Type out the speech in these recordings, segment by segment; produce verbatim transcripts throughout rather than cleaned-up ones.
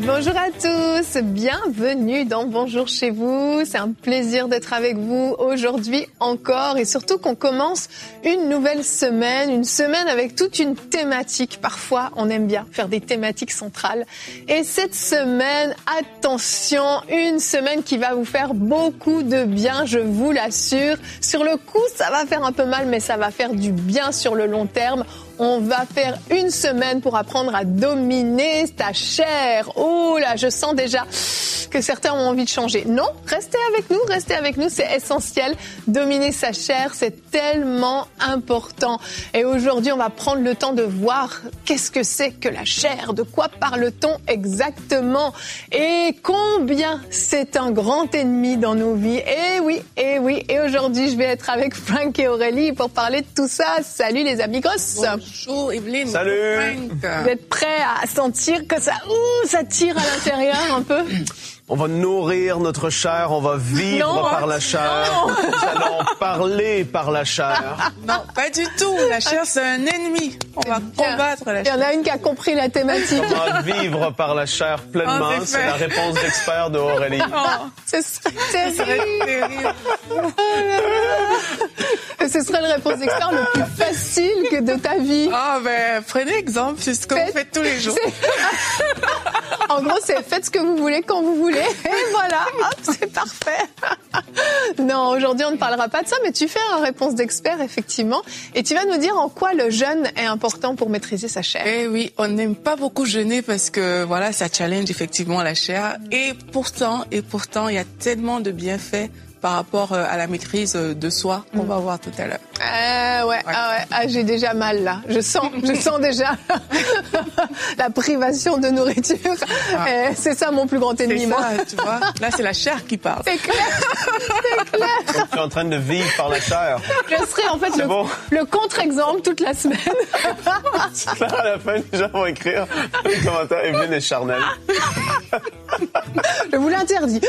Bonjour à tous, bienvenue dans Bonjour chez vous. C'est un plaisir d'être avec vous aujourd'hui encore et surtout qu'on commence une nouvelle semaine, une semaine avec toute une thématique. Parfois, on aime bien faire des thématiques centrales. Et cette semaine, attention, une semaine qui va vous faire beaucoup de bien, je vous l'assure. Sur le coup, ça va faire un peu mal, mais ça va faire du bien sur le long terme. On va faire une semaine pour apprendre à dominer ta chair. Oh là, je sens déjà que certains ont envie de changer. Non, restez avec nous, restez avec nous, c'est essentiel. Dominer sa chair, c'est tellement important. Et aujourd'hui, on va prendre le temps de voir qu'est-ce que c'est que la chair, de quoi parle-t-on exactement et combien c'est un grand ennemi dans nos vies. Et oui, et oui, et aujourd'hui, je vais être avec Frank et Aurélie pour parler de tout ça. Salut les amigos. Bonjour Evelyne. Salut. Vous êtes prêts à sentir que ça, ouh, ça tire à l'intérieur un peu? On va nourrir notre chair, on va vivre non, par la chair. Non. Nous allons parler par la chair. Non, pas du tout. La chair, c'est un ennemi. On va combattre la chair. Il y en a une qui a compris la thématique. Comment vivre par la chair pleinement, oh, c'est, c'est la réponse d'expert de Aurélie. Oh, ce serait terrible. Ce serait la réponse d'expert le plus facile que de ta vie. Ah oh, ben, prenez exemple, c'est ce que faites, vous faites tous les jours. En gros, c'est faites ce que vous voulez quand vous voulez. Et voilà, hop, c'est parfait. Non, aujourd'hui, on ne parlera pas de ça, mais tu fais une réponse d'expert, effectivement. Et tu vas nous dire en quoi le jeûne est important pour maîtriser sa chair. Eh oui, on n'aime pas beaucoup jeûner parce que, voilà, ça challenge effectivement la chair. Et pourtant, et pourtant, il y a tellement de bienfaits par rapport à la maîtrise de soi qu'on va voir tout à l'heure. Euh, ouais, ouais. Ah ouais, ah, j'ai déjà mal là. Je sens, je sens déjà la privation de nourriture. Ah. Et c'est ça mon plus grand ennemi. C'est moi. ça, tu vois. Là, c'est la chair qui parle. C'est clair, c'est clair. Donc, tu es en train de vivre par la chair. Je serai en fait le, bon. le contre-exemple toute la semaine. C'est là, à la fin, les gens vont écrire dans les commentaires Evelyne est charnelle. Je vous l'interdis.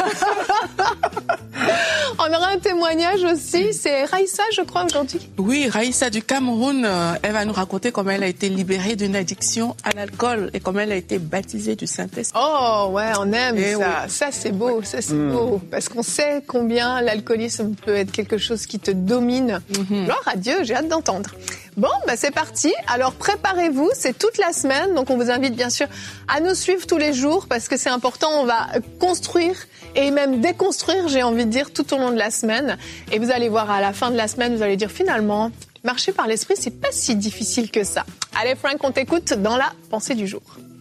On aura un témoignage aussi, c'est Raïssa, je crois, aujourd'hui. Oui, Raïssa du Cameroun, euh, elle va nous raconter comment elle a été libérée d'une addiction à l'alcool et comment elle a été baptisée du Saint-Esprit. Oh, ouais, on aime et ça. Oui. Ça, c'est beau, ça, c'est mmh. beau. Parce qu'on sait combien l'alcoolisme peut être quelque chose qui te domine. Mmh. Gloire à Dieu, j'ai hâte d'entendre. Bon, bah c'est parti. Alors, préparez-vous, c'est toute la semaine. Donc, on vous invite, bien sûr, à nous suivre tous les jours parce que c'est important. On va construire et même déconstruire, j'ai envie de dire, tout au long de la semaine. Et vous allez voir, à la fin de la semaine, vous allez dire, finalement, marcher par l'esprit, c'est pas si difficile que ça. Allez, Frank, on t'écoute dans la pensée du jour.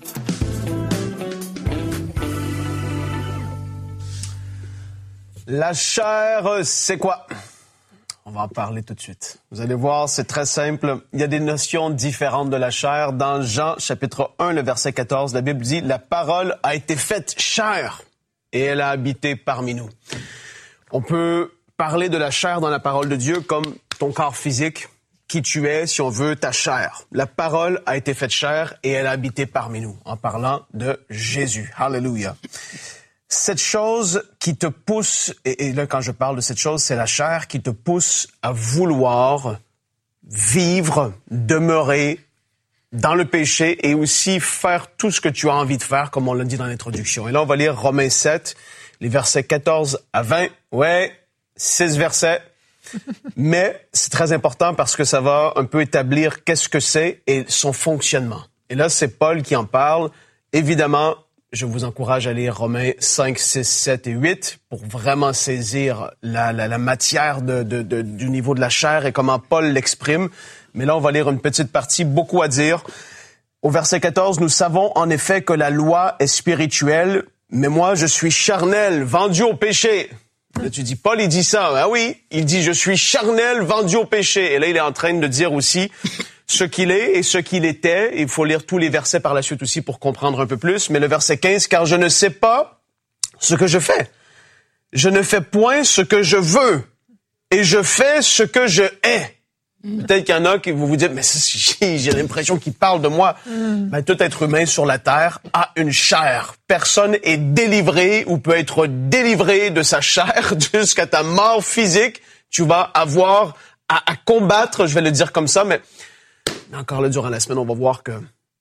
La chair, c'est quoi? On va en parler tout de suite. Vous allez voir, c'est très simple. Il y a des notions différentes de la chair. Dans Jean, chapitre un, le verset quatorze, la Bible dit « La parole a été faite chair et elle a habité parmi nous ». On peut parler de la chair dans la parole de Dieu comme ton corps physique, qui tu es, si on veut, ta chair. La parole a été faite chair et elle a habité parmi nous, en parlant de Jésus. Hallelujah. Cette chose qui te pousse, et, et là quand je parle de cette chose, c'est la chair qui te pousse à vouloir vivre, demeurer dans le péché et aussi faire tout ce que tu as envie de faire, comme on l'a dit dans l'introduction. Et là, on va lire Romains sept, les versets quatorze à vingt. Ouais, six versets. Mais c'est très important parce que ça va un peu établir qu'est-ce que c'est et son fonctionnement. Et là, c'est Paul qui en parle. Évidemment, je vous encourage à lire Romains cinq, six, sept et huit pour vraiment saisir la, la, la matière de, de, de, du niveau de la chair et comment Paul l'exprime. Mais là, on va lire une petite partie, beaucoup à dire. Au verset quatorze, nous savons en effet que la loi est spirituelle, mais moi, je suis charnel, vendu au péché. Là, tu dis, Paul, il dit ça. Ah oui, il dit, je suis charnel, vendu au péché. Et là, il est en train de dire aussi ce qu'il est et ce qu'il était. Il faut lire tous les versets par la suite aussi pour comprendre un peu plus. Mais le verset quinze, car je ne sais pas ce que je fais. Je ne fais point ce que je veux et je fais ce que je hais. Peut-être qu'il y en a qui vous vous dites, mais j'ai, j'ai l'impression qu'il parle de moi. Mm. Ben, tout être humain sur la terre a une chair. Personne est délivré ou peut être délivré de sa chair jusqu'à ta mort physique. Tu vas avoir à, à combattre, je vais le dire comme ça, mais encore là, durant la semaine, on va voir que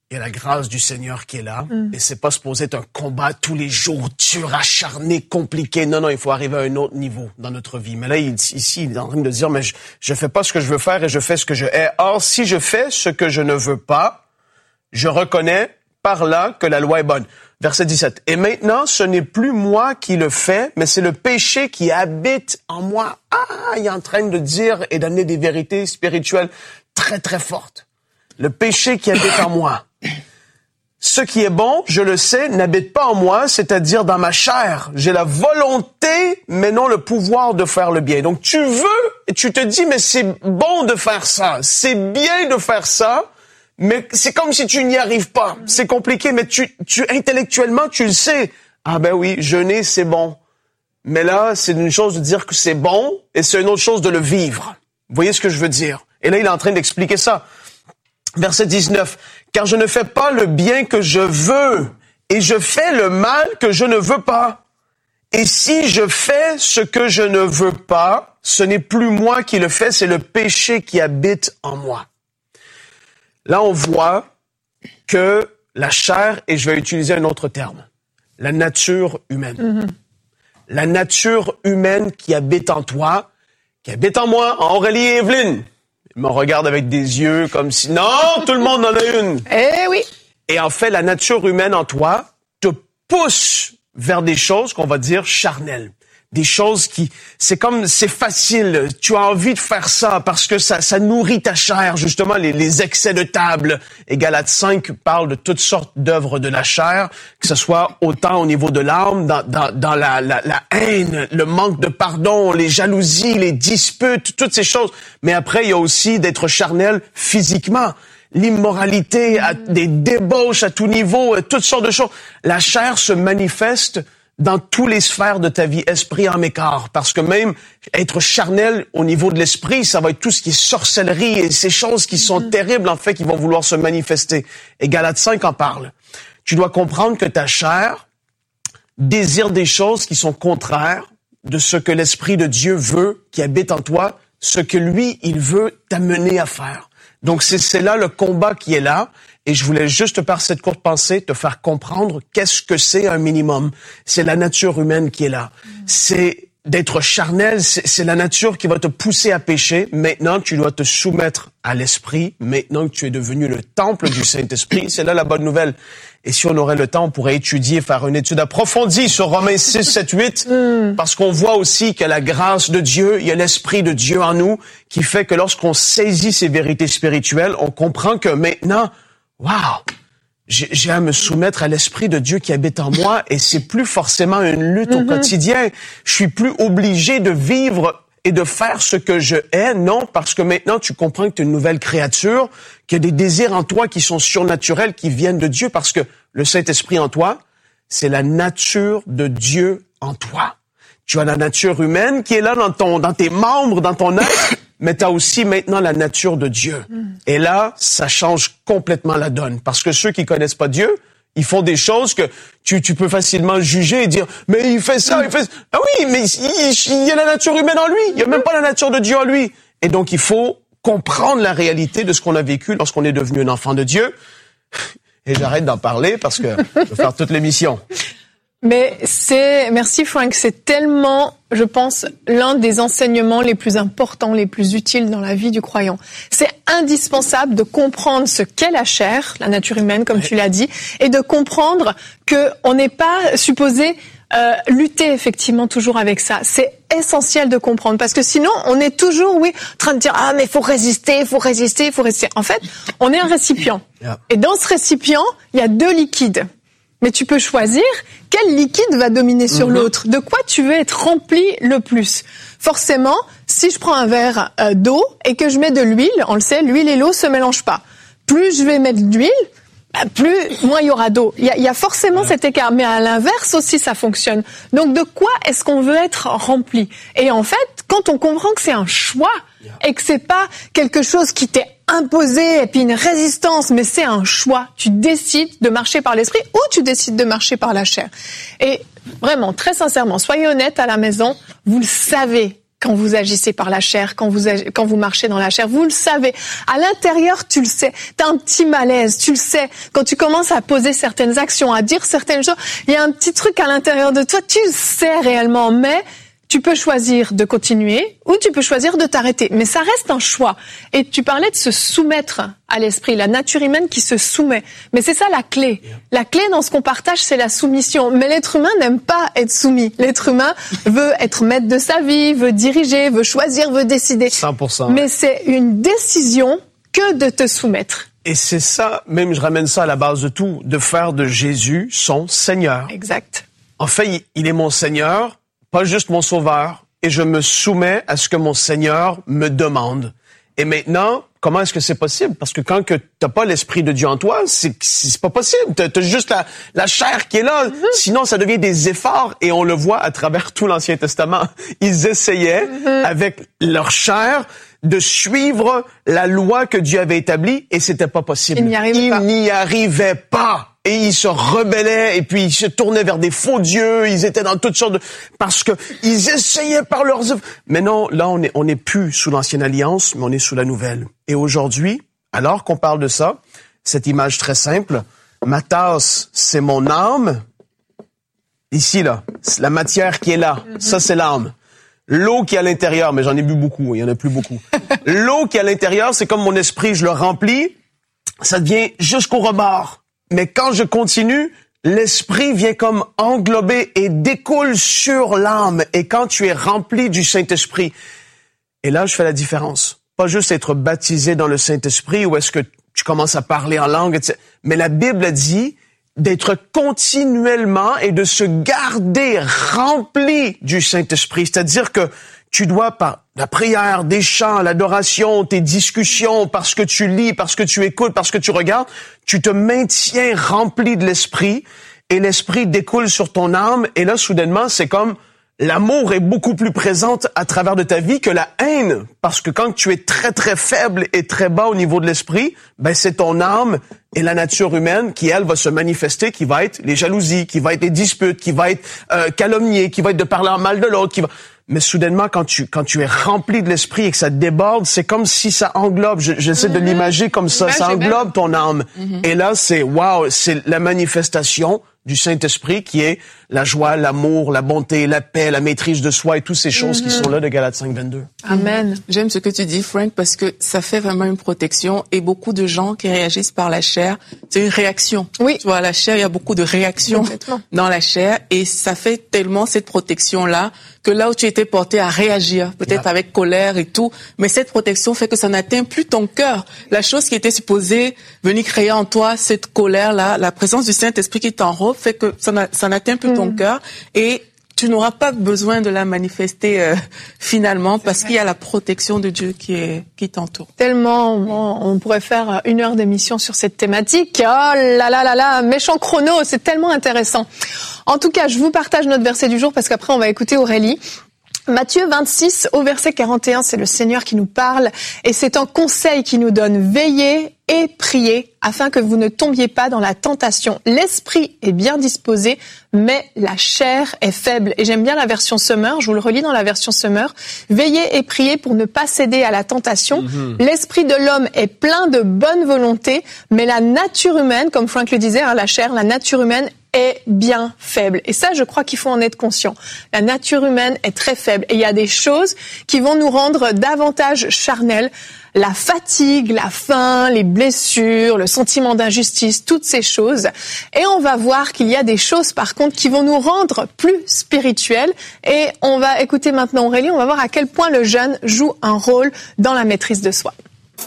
il y a la grâce du Seigneur qui est là. Mm. Et c'est pas supposé être un combat tous les jours, dur, acharné, compliqué. Non, non, il faut arriver à un autre niveau dans notre vie. Mais là, il, ici, il est en train de dire, mais je, je fais pas ce que je veux faire et je fais ce que je hais. Or, si je fais ce que je ne veux pas, je reconnais par là que la loi est bonne. Verset dix-sept. Et maintenant, ce n'est plus moi qui le fais, mais c'est le péché qui habite en moi. Ah, il est en train de dire et d'amener des vérités spirituelles très, très fortes. Le péché qui habite en moi. Ce qui est bon, je le sais, n'habite pas en moi, c'est-à-dire dans ma chair. J'ai la volonté, mais non le pouvoir de faire le bien. Donc tu veux, et tu te dis, mais c'est bon de faire ça, c'est bien de faire ça, mais c'est comme si tu n'y arrives pas. C'est compliqué, mais tu, tu intellectuellement, tu le sais. Ah ben oui, jeûner, c'est bon. Mais là, c'est une chose de dire que c'est bon, et c'est une autre chose de le vivre. Vous voyez ce que je veux dire? Et là, il est en train d'expliquer ça. Verset dix-neuf. Car je ne fais pas le bien que je veux, et je fais le mal que je ne veux pas. Et si je fais ce que je ne veux pas, ce n'est plus moi qui le fais, c'est le péché qui habite en moi. Là, on voit que la chair, et je vais utiliser un autre terme, la nature humaine. Mm-hmm. La nature humaine qui habite en toi, qui habite en moi, en Aurélie et Evelyne. Il me regarde avec des yeux comme si... Non, tout le monde en a une. Eh oui. Et en fait, la nature humaine en toi te pousse vers des choses qu'on va dire charnelles. Des choses qui... C'est comme... C'est facile. Tu as envie de faire ça parce que ça, ça nourrit ta chair. Justement, les, les excès de table. Et Galates cinq parle de toutes sortes d'œuvres de la chair, que ce soit autant au niveau de l'âme, dans, dans, dans la, la, la haine, le manque de pardon, les jalousies, les disputes, toutes ces choses. Mais après, il y a aussi d'être charnel physiquement. L'immoralité, à, des débauches à tout niveau, toutes sortes de choses. La chair se manifeste dans tous les sphères de ta vie, esprit, âme et corps. Parce que même être charnel au niveau de l'esprit, ça va être tout ce qui est sorcellerie et ces choses qui sont mm-hmm. terribles, en fait, qui vont vouloir se manifester. Et Galates cinq en parle. Tu dois comprendre que ta chair désire des choses qui sont contraires de ce que l'Esprit de Dieu veut, qui habite en toi, ce que lui, il veut t'amener à faire. Donc, c'est, c'est là le combat qui est là. Et je voulais juste, par cette courte pensée, te faire comprendre qu'est-ce que c'est un minimum. C'est la nature humaine qui est là. Mmh. C'est d'être charnel, c'est, c'est la nature qui va te pousser à pécher. Maintenant, tu dois te soumettre à l'Esprit. Maintenant que tu es devenu le temple du Saint-Esprit, c'est là la bonne nouvelle. Et si on aurait le temps, on pourrait étudier, faire une étude approfondie sur Romains six, sept, huit, mmh. parce qu'on voit aussi que la grâce de Dieu, il y a l'Esprit de Dieu en nous, qui fait que lorsqu'on saisit ces vérités spirituelles, on comprend que maintenant, wow, j'ai, j'ai à me soumettre à l'Esprit de Dieu qui habite en moi et c'est plus forcément une lutte mm-hmm. au quotidien. Je suis plus obligé de vivre et de faire ce que je hais. Non, parce que maintenant tu comprends que tu es une nouvelle créature, qu'il y a des désirs en toi qui sont surnaturels, qui viennent de Dieu parce que le Saint-Esprit en toi, c'est la nature de Dieu en toi. Tu as la nature humaine qui est là dans ton, dans tes membres, dans ton être. Mais tu as aussi maintenant la nature de Dieu. Mm. Et là, ça change complètement la donne. Parce que ceux qui connaissent pas Dieu, ils font des choses que tu, tu peux facilement juger et dire « Mais il fait ça, mm. il fait ça. » Ah oui, mais il, il y a la nature humaine en lui. Il y a même pas la nature de Dieu en lui. Et donc, il faut comprendre la réalité de ce qu'on a vécu lorsqu'on est devenu un enfant de Dieu. Et j'arrête d'en parler parce que je vais faire toute l'émission. Mais c'est, merci Frank, c'est tellement, je pense, l'un des enseignements les plus importants, les plus utiles dans la vie du croyant. C'est indispensable de comprendre ce qu'est la chair, la nature humaine, comme ouais. tu l'as dit, et de comprendre que on n'est pas supposé euh, lutter effectivement toujours avec ça. C'est essentiel de comprendre, parce que sinon, on est toujours, oui, en train de dire, ah, mais il faut résister, il faut résister, il faut résister. En fait, on est un récipient. Yeah. Et dans ce récipient, il y a deux liquides. Mais tu peux choisir quel liquide va dominer sur mmh. l'autre. De quoi tu veux être rempli le plus. Forcément, si je prends un verre euh, d'eau et que je mets de l'huile, on le sait, l'huile et l'eau se mélangent pas. Plus je vais mettre d'huile, plus moins il y aura d'eau. Il y a, il y a forcément ouais. cet écart. Mais à l'inverse aussi, ça fonctionne. Donc de quoi est-ce qu'on veut être rempli? Et en fait, quand on comprend que c'est un choix yeah. et que c'est pas quelque chose qui t'est imposé et puis une résistance, mais c'est un choix. Tu décides de marcher par l'esprit ou tu décides de marcher par la chair. Et vraiment, très sincèrement, soyez honnêtes à la maison, vous le savez quand vous agissez par la chair, quand vous ag- quand vous marchez dans la chair. Vous le savez. À l'intérieur, tu le sais. T'as un petit malaise, tu le sais. Quand tu commences à poser certaines actions, à dire certaines choses, il y a un petit truc à l'intérieur de toi, tu le sais réellement, mais tu peux choisir de continuer ou tu peux choisir de t'arrêter. Mais ça reste un choix. Et tu parlais de se soumettre à l'esprit, la nature humaine qui se soumet. Mais c'est ça la clé. La clé dans ce qu'on partage, c'est la soumission. Mais l'être humain n'aime pas être soumis. L'être humain veut être maître de sa vie, veut diriger, veut choisir, veut décider. cent pour cent. Mais c'est une décision que de te soumettre. Et c'est ça, même je ramène ça à la base de tout, de faire de Jésus son Seigneur. Exact. En fait, il est mon Seigneur, pas juste mon sauveur, et je me soumets à ce que mon Seigneur me demande. Et maintenant, comment est-ce que c'est possible? Parce que quand que t'as pas l'Esprit de Dieu en toi, c'est, c'est pas possible. T'as, t'as juste la, la chair qui est là. Mm-hmm. Sinon, ça devient des efforts, et on le voit à travers tout l'Ancien Testament. Ils essayaient, mm-hmm. avec leur chair, de suivre la loi que Dieu avait établie, et c'était pas possible. Ils n'y arrivaient Ils pas. n'y arrivaient pas. Et ils se rebellaient, et puis ils se tournaient vers des faux dieux, ils étaient dans toutes sortes de... Parce que ils essayaient par leurs œuvres. Mais non, là, on est, on n'est plus sous l'ancienne alliance, mais on est sous la nouvelle. Et aujourd'hui, alors qu'on parle de ça, cette image très simple, ma tasse, c'est mon âme. Ici, là, c'est la matière qui est là, mm-hmm. ça, c'est l'âme. L'eau qui est à l'intérieur, mais j'en ai bu beaucoup, il y en a plus beaucoup. L'eau qui est à l'intérieur, c'est comme mon esprit, je le remplis, ça devient jusqu'au rebord. Mais quand je continue, l'esprit vient comme englober et découle sur l'âme. Et quand tu es rempli du Saint-Esprit, et là, je fais la différence. Pas juste être baptisé dans le Saint-Esprit, ou est-ce que tu commences à parler en langue, et cetera. Mais la Bible dit d'être continuellement et de se garder rempli du Saint-Esprit. C'est-à-dire que tu dois, par la prière, des chants, l'adoration, tes discussions, parce que tu lis, parce que tu écoutes, parce que tu regardes, tu te maintiens rempli de l'Esprit, et l'Esprit découle sur ton âme, et là, soudainement, c'est comme l'amour est beaucoup plus présente à travers de ta vie que la haine, parce que quand tu es très, très faible et très bas au niveau de l'esprit, ben c'est ton âme et la nature humaine qui, elle, va se manifester, qui va être les jalousies, qui va être les disputes, qui va être euh, calomnier, qui va être de parler en mal de l'autre, qui va... Mais soudainement, quand tu quand tu es rempli de l'esprit et que ça déborde, c'est comme si ça englobe. Je, j'essaie mm-hmm. de l'imager comme ça. Ça englobe ton âme. Mm-hmm. Et là, c'est wow, c'est la manifestation du Saint-Esprit qui est la joie, l'amour, la bonté, la paix, la maîtrise de soi et toutes ces choses mm-hmm. qui sont là de Galates cinq vingt-deux. Amen. J'aime ce que tu dis, Frank, parce que ça fait vraiment une protection, et beaucoup de gens qui réagissent par la chair, c'est une réaction. Oui. Tu vois, la chair, il y a beaucoup de réactions dans la chair, et ça fait tellement cette protection-là que là où tu étais porté à réagir, peut-être yeah. avec colère et tout, mais cette protection fait que ça n'atteint plus ton cœur. La chose qui était supposée venir créer en toi, cette colère-là, la présence du Saint-Esprit qui t'enrobe, fait que ça, n'a, ça n'atteint plus mmh. ton cœur, et tu n'auras pas besoin de la manifester euh, finalement, parce qu'il y a la protection de Dieu qui est qui t'entoure. Tellement, on, on pourrait faire une heure d'émission sur cette thématique. Oh là là là là, méchant chrono, c'est tellement intéressant. En tout cas, je vous partage notre verset du jour, parce qu'après on va écouter Aurélie. Matthieu vingt-six, au verset quarante et un, c'est le Seigneur qui nous parle, et c'est un conseil qui nous donne: veillez et priez afin que vous ne tombiez pas dans la tentation. L'esprit est bien disposé, mais la chair est faible. Et j'aime bien la version Summer, je vous le relis dans la version Summer. Veillez et priez pour ne pas céder à la tentation. Mm-hmm. L'esprit de l'homme est plein de bonne volonté, mais la nature humaine, comme Frank le disait, hein, la chair, la nature humaine est bien faible. Et ça, je crois qu'il faut en être conscient. La nature humaine est très faible, et il y a des choses qui vont nous rendre davantage charnels. La fatigue, la faim, les blessures, le sentiment d'injustice, toutes ces choses. Et on va voir qu'il y a des choses, par contre, qui vont nous rendre plus spirituels. Et on va écouter maintenant Aurélie, on va voir à quel point le jeûne joue un rôle dans la maîtrise de soi.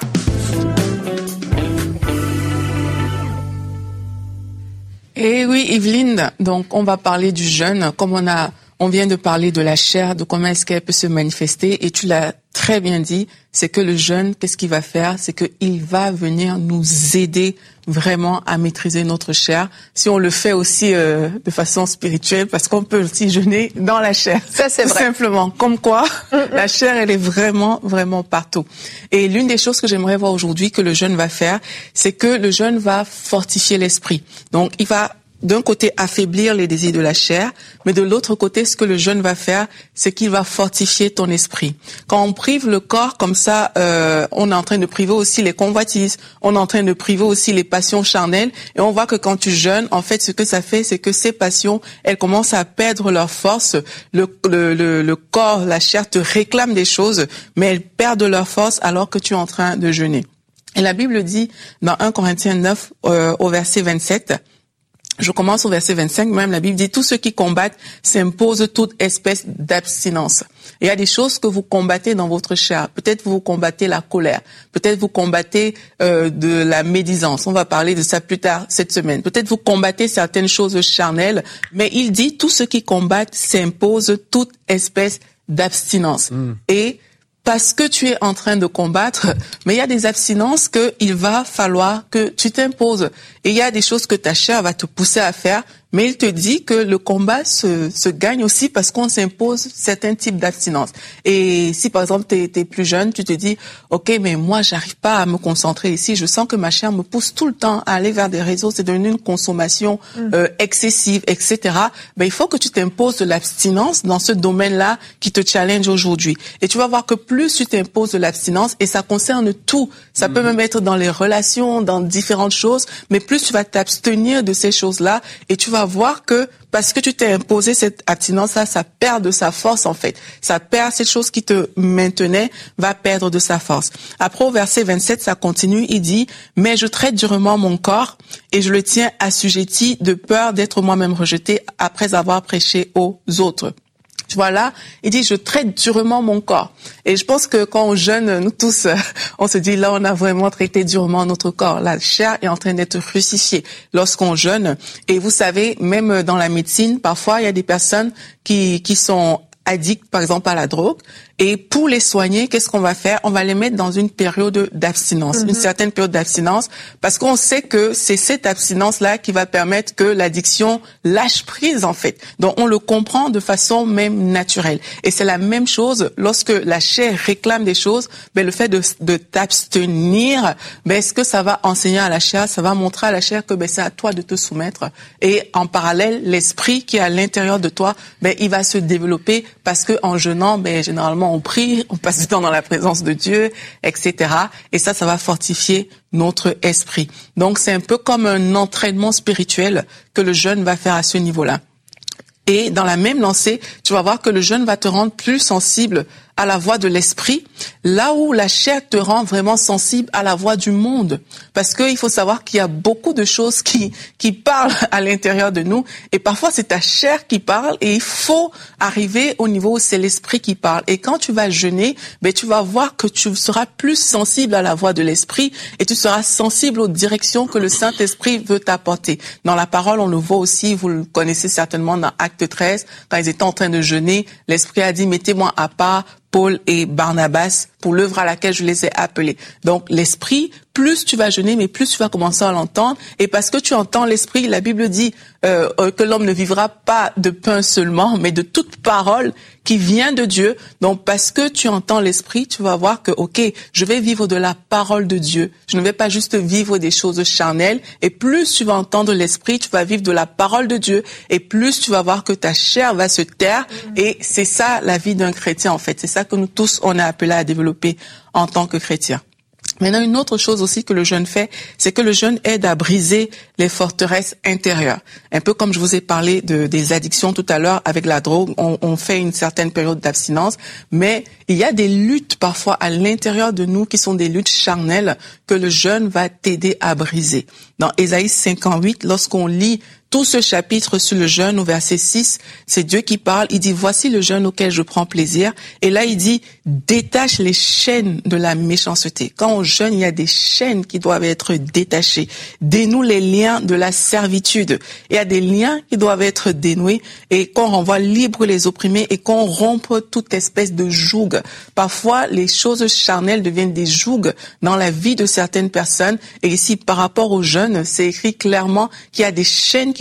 Et oui, Evelyne, donc on va parler du jeûne, comme on a, on vient de parler de la chair, de comment est-ce qu'elle peut se manifester, et tu l'as très bien dit, c'est que le jeûne, qu'est-ce qu'il va faire? C'est qu'il va venir nous aider vraiment à maîtriser notre chair, si on le fait aussi euh, de façon spirituelle, parce qu'on peut aussi jeûner dans la chair. Ça, c'est vrai. Simplement, comme quoi, mm-hmm. la chair, elle est vraiment, vraiment partout. Et l'une des choses que j'aimerais voir aujourd'hui que le jeûne va faire, c'est que le jeûne va fortifier l'esprit. Donc, il va d'un côté affaiblir les désirs de la chair, mais de l'autre côté, ce que le jeûne va faire, c'est qu'il va fortifier ton esprit. Quand on prive le corps comme ça, euh, on est en train de priver aussi les convoitises, on est en train de priver aussi les passions charnelles, et on voit que quand tu jeûnes, en fait, ce que ça fait, c'est que ces passions, elles commencent à perdre leur force. Le, le, le, le corps, la chair te réclame des choses, mais elles perdent leur force alors que tu es en train de jeûner. Et la Bible dit dans un Corinthiens neuf, euh, au verset vingt-sept, je commence au verset vingt-cinq, même la Bible dit, tous ceux qui combattent s'imposent toute espèce d'abstinence. Il y a des choses que vous combattez dans votre chair. Peut-être vous combattez la colère. Peut-être vous combattez euh, de la médisance. On va parler de ça plus tard cette semaine. Peut-être vous combattez certaines choses charnelles. Mais il dit, tous ceux qui combattent s'imposent toute espèce d'abstinence. Mm. Et parce que tu es en train de combattre, mais il y a des abstinences que il va falloir que tu t'imposes. Et il y a des choses que ta chair va te pousser à faire, mais il te dit que le combat se, se gagne aussi parce qu'on s'impose certains types d'abstinence. Et si par exemple tu es plus jeune, tu te dis « Ok, mais moi j'arrive pas à me concentrer ici, je sens que ma chair me pousse tout le temps à aller vers des réseaux, c'est devenu une consommation euh, excessive, et cetera » Ben, il faut que tu t'imposes de l'abstinence dans ce domaine-là qui te challenge aujourd'hui. Et tu vas voir que plus tu t'imposes de l'abstinence, et ça concerne tout, ça mmh. peut même être dans les relations, dans différentes choses, mais plus tu vas t'abstenir de ces choses-là, et tu vas voir que parce que tu t'es imposé cette abstinence-là, ça perd de sa force en fait. Ça perd cette chose qui te maintenait, va perdre de sa force. Après au verset vingt-sept, ça continue, il dit « Mais je traite durement mon corps et je le tiens assujetti de peur d'être moi-même rejeté après avoir prêché aux autres. » Voilà, il dit, je traite durement mon corps. Et je pense que quand on jeûne, nous tous, on se dit, là, on a vraiment traité durement notre corps. La chair est en train d'être crucifiée lorsqu'on jeûne. Et vous savez, même dans la médecine, parfois, il y a des personnes qui, qui sont addicts, par exemple, à la drogue. Et pour les soigner, qu'est-ce qu'on va faire? On va les mettre dans une période d'abstinence, mm-hmm. une certaine période d'abstinence, parce qu'on sait que c'est cette abstinence-là qui va permettre que l'addiction lâche prise, en fait. Donc, on le comprend de façon même naturelle. Et c'est la même chose lorsque la chair réclame des choses, ben, le fait de, de t'abstenir, ben, ce que ça va enseigner à la chair, ça va montrer à la chair que ben, c'est à toi de te soumettre. Et en parallèle, l'esprit qui est à l'intérieur de toi, ben, il va se développer parce que en jeûnant, ben, généralement, on prie, on passe du temps dans la présence de Dieu, et cetera. Et ça, ça va fortifier notre esprit. Donc, c'est un peu comme un entraînement spirituel que le jeûne va faire à ce niveau-là. Et dans la même lancée, tu vas voir que le jeûne va te rendre plus sensible à la voix de l'esprit, là où la chair te rend vraiment sensible à la voix du monde. Parce qu'il faut savoir qu'il y a beaucoup de choses qui, qui parlent à l'intérieur de nous. Et parfois, c'est ta chair qui parle et il faut arriver au niveau où c'est l'esprit qui parle. Et quand tu vas jeûner, ben, tu vas voir que tu seras plus sensible à la voix de l'esprit et tu seras sensible aux directions que le Saint-Esprit veut t'apporter. Dans la parole, on le voit aussi, vous le connaissez certainement dans Acte treize, quand ils étaient en train de jeûner, l'Esprit a dit, mettez-moi à part Paul et Barnabas pour l'œuvre à laquelle je les ai appelés. Donc l'esprit, plus tu vas jeûner, mais plus tu vas commencer à l'entendre. Et parce que tu entends l'esprit, la Bible dit euh, que l'homme ne vivra pas de pain seulement, mais de toute parole qui vient de Dieu. Donc parce que tu entends l'esprit, tu vas voir que, ok, je vais vivre de la parole de Dieu. Je ne vais pas juste vivre des choses charnelles. Et plus tu vas entendre l'esprit, tu vas vivre de la parole de Dieu. Et plus tu vas voir que ta chair va se taire. Et c'est ça la vie d'un chrétien en fait. C'est ça que nous tous, on est appelés à développer en tant que chrétiens. Maintenant, une autre chose aussi que le jeûne fait, c'est que le jeûne aide à briser les forteresses intérieures. Un peu comme je vous ai parlé de, des addictions tout à l'heure avec la drogue, on, on fait une certaine période d'abstinence, mais il y a des luttes parfois à l'intérieur de nous qui sont des luttes charnelles que le jeûne va t'aider à briser. Dans Ésaïe cinquante-huit, lorsqu'on lit tout ce chapitre sur le jeûne au verset six, c'est Dieu qui parle. Il dit, voici le jeûne auquel je prends plaisir. Et là, il dit, détache les chaînes de la méchanceté. Quand on jeûne, il y a des chaînes qui doivent être détachées. Dénoue les liens de la servitude. Il y a des liens qui doivent être dénoués et qu'on renvoie libre les opprimés et qu'on rompe toute espèce de joug. Parfois, les choses charnelles deviennent des jougs dans la vie de certaines personnes. Et ici, par rapport au jeûne, c'est écrit clairement qu'il y a des chaînes qui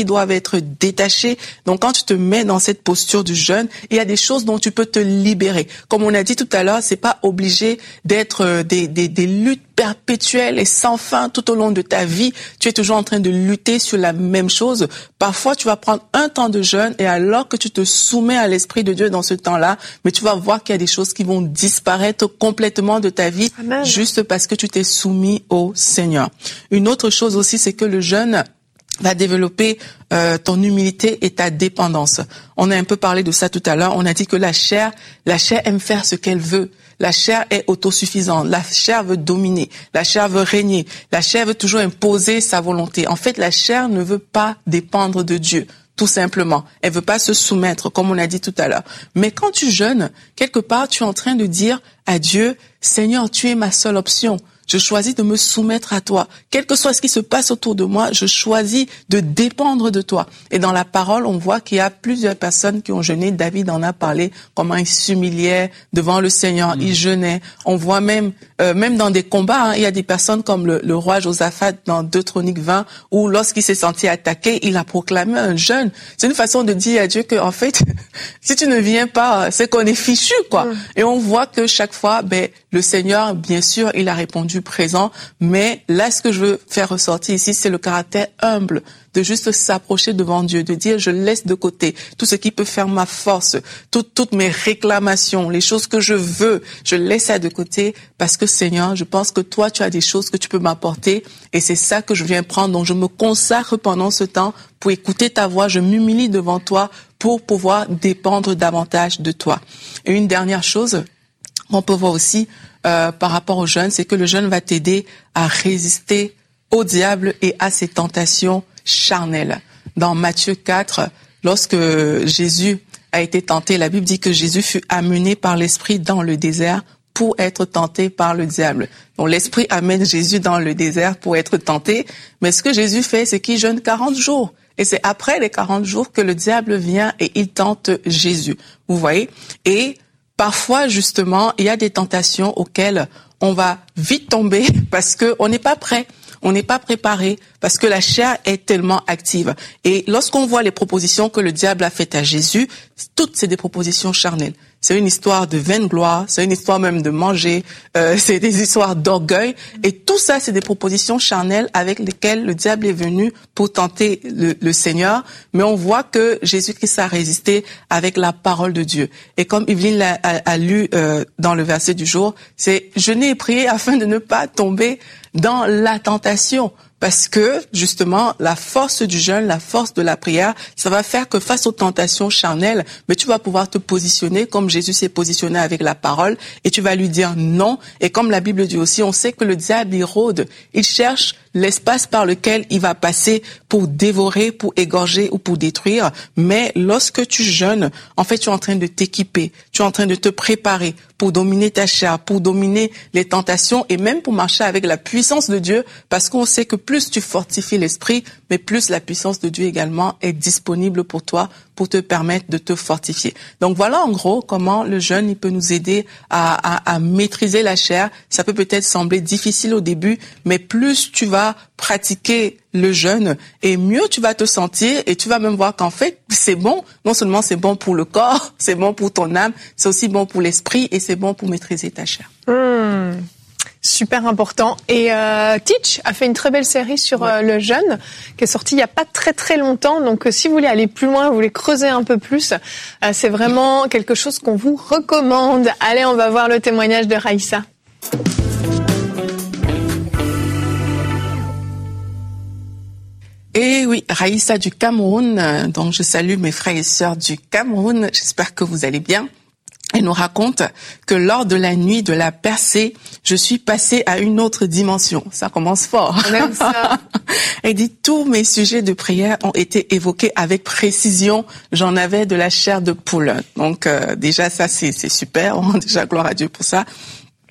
qui doivent être détachées. Donc quand tu te mets dans cette posture du jeûne, il y a des choses dont tu peux te libérer. Comme on a dit tout à l'heure, c'est pas obligé d'être des, des, des luttes perpétuelles et sans fin tout au long de ta vie. Tu es toujours en train de lutter sur la même chose. Parfois, tu vas prendre un temps de jeûne et alors que tu te soumets à l'Esprit de Dieu dans ce temps-là, mais tu vas voir qu'il y a des choses qui vont disparaître complètement de ta vie. Amen. Juste parce que tu t'es soumis au Seigneur. Une autre chose aussi, c'est que le jeûne va développer euh, ton humilité et ta dépendance. On a un peu parlé de ça tout à l'heure. On a dit que la chair, la chair aime faire ce qu'elle veut. La chair est autosuffisante. La chair veut dominer. La chair veut régner. La chair veut toujours imposer sa volonté. En fait, la chair ne veut pas dépendre de Dieu. Tout simplement. Elle veut pas se soumettre, comme on a dit tout à l'heure. Mais quand tu jeûnes, quelque part, tu es en train de dire à Dieu, Seigneur, tu es ma seule option. Je choisis de me soumettre à toi. Quel que soit ce qui se passe autour de moi, je choisis de dépendre de toi. Et dans la parole, on voit qu'il y a plusieurs personnes qui ont jeûné. David en a parlé, comment il s'humiliait devant le Seigneur, mmh. il jeûnait. On voit même, euh, même dans des combats, hein, il y a des personnes comme le, le roi Josaphat dans deux Chroniques vingt, où lorsqu'il s'est senti attaqué, il a proclamé un jeûne. C'est une façon de dire à Dieu que, en fait, si tu ne viens pas, c'est qu'on est fichu, quoi. Mmh. Et on voit que chaque fois, ben, le Seigneur, bien sûr, il a répondu présent, mais là, ce que je veux faire ressortir ici, c'est le caractère humble, de juste s'approcher devant Dieu, de dire, je laisse de côté tout ce qui peut faire ma force, tout, toutes mes réclamations, les choses que je veux, je laisse ça de côté, parce que Seigneur, je pense que toi, tu as des choses que tu peux m'apporter, et c'est ça que je viens prendre, donc je me consacre pendant ce temps pour écouter ta voix, je m'humilie devant toi pour pouvoir dépendre davantage de toi. Et une dernière chose, on peut voir aussi euh, par rapport au jeûne, c'est que le jeûne va t'aider à résister au diable et à ses tentations charnelles. Dans Matthieu quatre, lorsque Jésus a été tenté, la Bible dit que Jésus fut amené par l'Esprit dans le désert pour être tenté par le diable. Donc l'Esprit amène Jésus dans le désert pour être tenté, mais ce que Jésus fait, c'est qu'il jeûne quarante jours. Et c'est après les quarante jours que le diable vient et il tente Jésus. Vous voyez? Et parfois, justement, il y a des tentations auxquelles on va vite tomber parce que on n'est pas prêt, on n'est pas préparé, parce que la chair est tellement active. Et lorsqu'on voit les propositions que le diable a faites à Jésus, toutes c'est des propositions charnelles. C'est une histoire de vaine gloire, c'est une histoire même de manger, euh, c'est des histoires d'orgueil. Et tout ça, c'est des propositions charnelles avec lesquelles le diable est venu pour tenter le, le Seigneur. Mais on voit que Jésus-Christ a résisté avec la parole de Dieu. Et comme Yveline l'a a, a lu euh, dans le verset du jour, c'est « Je n'ai prié afin de ne pas tomber dans la tentation ». Parce que, justement, la force du jeûne, la force de la prière, ça va faire que face aux tentations charnelles, mais tu vas pouvoir te positionner comme Jésus s'est positionné avec la parole et tu vas lui dire non. Et comme la Bible dit aussi, on sait que le diable, il rôde. Il cherche l'espace par lequel il va passer pour dévorer, pour égorger ou pour détruire. Mais lorsque tu jeûnes, en fait, tu es en train de t'équiper, tu es en train de te préparer pour dominer ta chair, pour dominer les tentations et même pour marcher avec la puissance de Dieu, parce qu'on sait que plus tu fortifies l'esprit, mais plus la puissance de Dieu également est disponible pour toi, pour te permettre de te fortifier. Donc voilà en gros comment le jeûne il peut nous aider à, à, à maîtriser la chair. Ça peut peut-être sembler difficile au début, mais plus tu vas pratiquer le jeûne et mieux tu vas te sentir et tu vas même voir qu'en fait c'est bon. Non seulement c'est bon pour le corps, c'est bon pour ton âme, c'est aussi bon pour l'esprit et c'est bon pour maîtriser ta chair. Mmh. Super important. Et euh, Teach a fait une très belle série sur ouais. euh, le jeûne qui est sortie il y a pas très très longtemps. Donc euh, si vous voulez aller plus loin, vous voulez creuser un peu plus, euh, c'est vraiment quelque chose qu'on vous recommande. Allez, on va voir le témoignage de Raïssa. Et oui, Raïssa du Cameroun. Donc je salue mes frères et sœurs du Cameroun. J'espère que vous allez bien. Elle nous raconte que lors de la nuit de la percée, je suis passée à une autre dimension. Ça commence fort. On aime ça. Elle dit, tous mes sujets de prière ont été évoqués avec précision. J'en avais de la chair de poule. Donc euh, déjà, ça, c'est, c'est super. On rend déjà gloire à Dieu pour ça.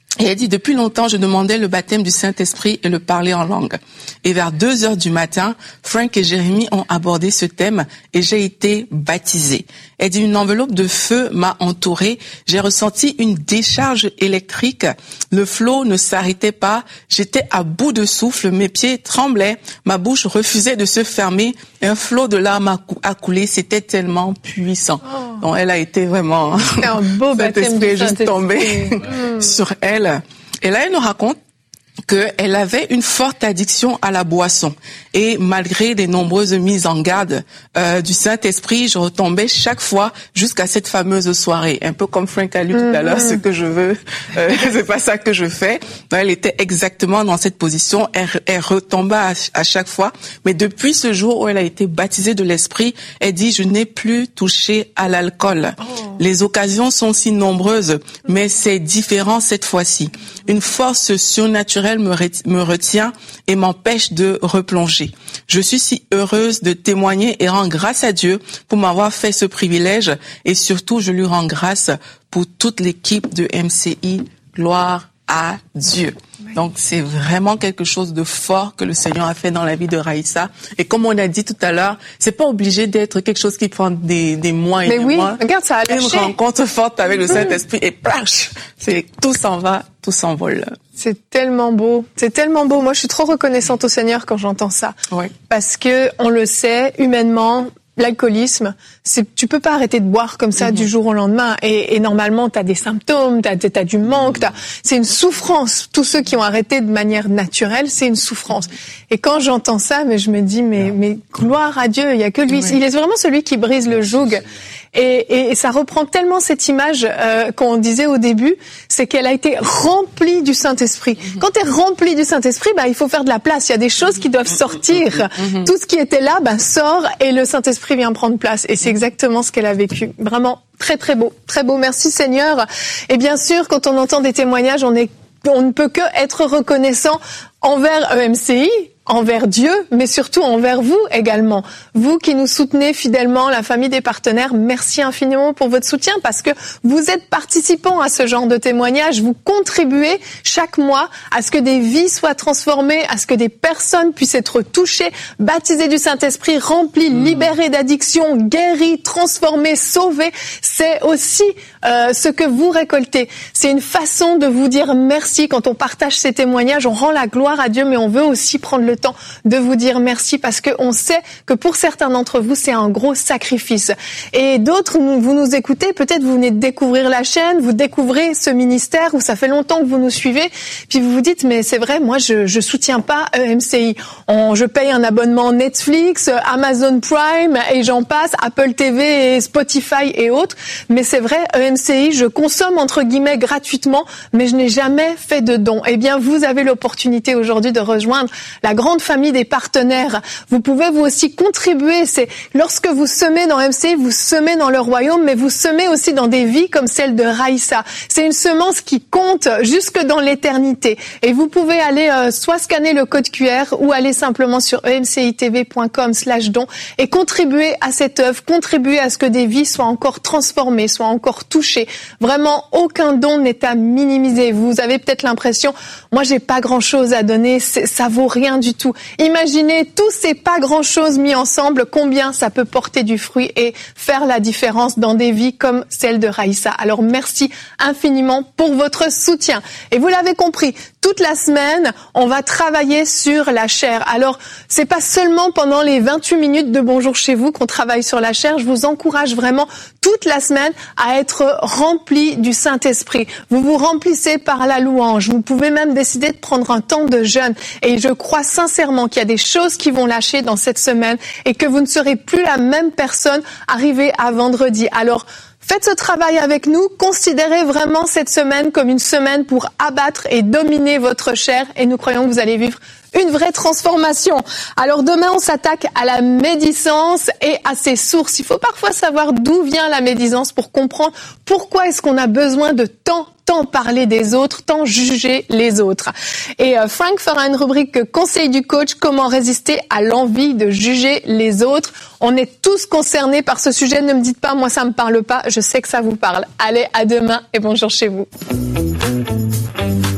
Et elle dit, depuis longtemps, je demandais le baptême du Saint-Esprit et le parler en langue. Et vers deux heures du matin, Frank et Jérémy ont abordé ce thème et j'ai été baptisée. Elle dit, une enveloppe de feu m'a entourée. J'ai ressenti une décharge électrique. Le flot ne s'arrêtait pas. J'étais à bout de souffle. Mes pieds tremblaient. Ma bouche refusait de se fermer. Un flot de larmes a, cou- a coulé. C'était tellement puissant. Oh. Donc, elle a été vraiment... C'est un beau baptême Saint-Esprit est juste tombé mmh. sur elle. Et là, elle nous raconte qu'elle avait une forte addiction à la boisson. Et malgré les nombreuses mises en garde euh, du Saint-Esprit, je retombais chaque fois jusqu'à cette fameuse soirée. Un peu comme Frank a lu mm-hmm. tout à l'heure, ce que je veux, euh, c'est pas ça que je fais. Donc, elle était exactement dans cette position. Elle, elle retomba à, à chaque fois. Mais depuis ce jour où elle a été baptisée de l'Esprit, elle dit, je n'ai plus touché à l'alcool. Oh. Les occasions sont si nombreuses, mais c'est différent cette fois-ci. Une force surnaturelle me, re- me retient et m'empêche de replonger. Je suis si heureuse de témoigner et rends grâce à Dieu pour m'avoir fait ce privilège et surtout je lui rends grâce pour toute l'équipe de M C I. Gloire à Dieu. Donc c'est vraiment quelque chose de fort que le Seigneur a fait dans la vie de Raïssa. Et comme on a dit tout à l'heure, c'est pas obligé d'être quelque chose qui prend des, des mois et Mais des oui, mois. Regarde, ça a lâché. Une rencontre forte avec le Saint-Esprit et plâche, c'est tout s'en va, tout s'envole. C'est tellement beau, c'est tellement beau. Moi, je suis trop reconnaissante au Seigneur quand j'entends ça. Oui. Parce que on le sait, humainement, l'alcoolisme, c'est, tu peux pas arrêter de boire comme ça mmh. du jour au lendemain. Et, et normalement, t'as des symptômes, t'as, t'as du manque, t'as, c'est une souffrance. Tous ceux qui ont arrêté de manière naturelle, c'est une souffrance. Et quand j'entends ça, mais je me dis, mais, mais gloire à Dieu, il y a que lui. Oui. Il est vraiment celui qui brise le joug. Et, et, et ça reprend tellement cette image euh, qu'on disait au début, c'est qu'elle a été remplie du Saint-Esprit. Mmh. Quand tu es remplie du Saint-Esprit, bah, il faut faire de la place. Il y a des choses qui doivent sortir. Mmh. Tout ce qui était là bah, sort et le Saint-Esprit vient prendre place. Et c'est exactement ce qu'elle a vécu. Vraiment très très beau, très beau. Merci Seigneur. Et bien sûr, quand on entend des témoignages, on, est, on ne peut que être reconnaissant envers E M C I, envers Dieu, mais surtout envers vous également. Vous qui nous soutenez fidèlement, la famille des partenaires, merci infiniment pour votre soutien parce que vous êtes participants à ce genre de témoignages. Vous contribuez chaque mois à ce que des vies soient transformées, à ce que des personnes puissent être touchées, baptisées du Saint-Esprit, remplies, mmh. libérées d'addiction, guéries, transformées, sauvées. C'est aussi euh, ce que vous récoltez. C'est une façon de vous dire merci. Quand on partage ces témoignages, on rend la gloire à Dieu, mais on veut aussi prendre le temps de vous dire merci parce que on sait que pour certains d'entre vous, c'est un gros sacrifice. Et d'autres, vous nous écoutez, peut-être vous venez de découvrir la chaîne, vous découvrez ce ministère où ça fait longtemps que vous nous suivez, puis vous vous dites, mais c'est vrai, moi, je, je soutiens pas E M C I. On, je paye un abonnement Netflix, Amazon Prime et j'en passe, Apple T V et Spotify et autres. Mais c'est vrai, E M C I, je consomme entre guillemets gratuitement, mais je n'ai jamais fait de don. Eh bien, vous avez l'opportunité aujourd'hui de rejoindre la grande famille des partenaires. Vous pouvez vous aussi contribuer. C'est lorsque vous semez dans M C I, vous semez dans le royaume, mais vous semez aussi dans des vies comme celle de Raïssa. C'est une semence qui compte jusque dans l'éternité. Et vous pouvez aller euh, soit scanner le code Q R ou aller simplement sur e m c i t v point com slash don et contribuer à cette œuvre, contribuer à ce que des vies soient encore transformées, soient encore touchées. Vraiment, aucun don n'est à minimiser. Vous avez peut-être l'impression, moi j'ai pas grand-chose à donner, c'est, ça vaut rien du tout. Imaginez tous ces pas grand-chose mis ensemble, combien ça peut porter du fruit et faire la différence dans des vies comme celle de Raïssa. Alors merci infiniment pour votre soutien. Et vous l'avez compris, toute la semaine, on va travailler sur la chair. Alors, c'est pas seulement pendant les vingt-huit minutes de Bonjour chez vous qu'on travaille sur la chair. Je vous encourage vraiment toute la semaine à être rempli du Saint-Esprit. Vous vous remplissez par la louange. Vous pouvez même décider de prendre un temps de jeûne. Et je crois sincèrement qu'il y a des choses qui vont lâcher dans cette semaine et que vous ne serez plus la même personne arrivée à vendredi. Alors, faites ce travail avec nous. Considérez vraiment cette semaine comme une semaine pour abattre et dominer votre chair. Et nous croyons que vous allez vivre une vraie transformation. Alors demain, on s'attaque à la médisance et à ses sources. Il faut parfois savoir d'où vient la médisance pour comprendre pourquoi est-ce qu'on a besoin de tant tant parler des autres, tant juger les autres. Et euh, Frank fera une rubrique conseil du coach, comment résister à l'envie de juger les autres. On est tous concernés par ce sujet. Ne me dites pas, moi ça me parle pas. Je sais que ça vous parle. Allez, à demain et bonjour chez vous.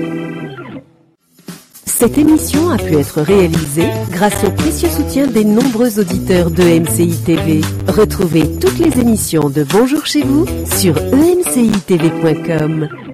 Cette émission a pu être réalisée grâce au précieux soutien des nombreux auditeurs de M C I T V. Retrouvez toutes les émissions de Bonjour chez vous sur e m c i t v point com.